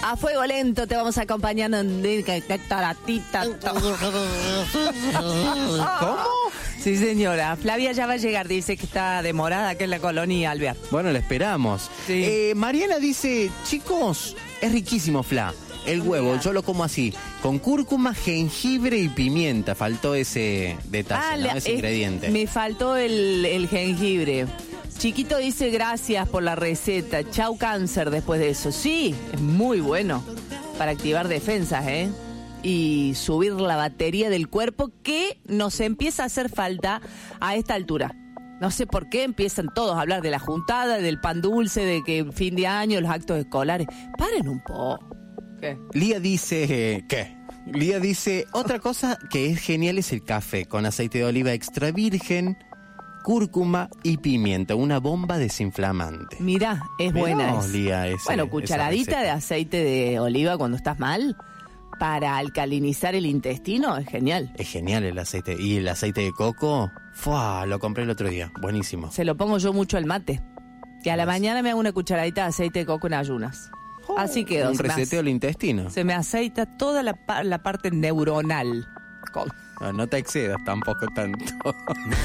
A fuego lento te vamos acompañando en... ¿Cómo? Sí, señora. Flavia ya va a llegar, dice que está demorada acá en la colonia Alvear. Bueno, la esperamos. Sí. Mariana dice, chicos, es riquísimo, Fla. El huevo, yo lo como así, con cúrcuma, jengibre y pimienta. Faltó ese detalle, ¿no? Ese ingrediente. Me faltó el jengibre. Chiquito dice gracias por la receta. Chau cáncer después de eso. Sí, es muy bueno para activar defensas, y subir la batería del cuerpo que nos empieza a hacer falta a esta altura. No sé por qué empiezan todos a hablar de la juntada, del pan dulce, de que fin de año, los actos escolares. Paren un poco. ¿Qué? Lía dice, ¿qué? Lía dice, otra cosa que es genial es el café con aceite de oliva extra virgen, cúrcuma y pimienta, una bomba desinflamante. Mirá, es buena. Lía, bueno, cucharadita de aceite de oliva cuando estás mal, para alcalinizar el intestino, es genial. Es genial el aceite. Y el aceite de coco, ¡fua! Lo compré el otro día, buenísimo. Se lo pongo yo mucho al mate. Y a la mañana me hago una cucharadita de aceite de coco en ayunas. Así quedó. Un reseteo del intestino. Se me aceita toda la parte neuronal. No te excedas tampoco tanto.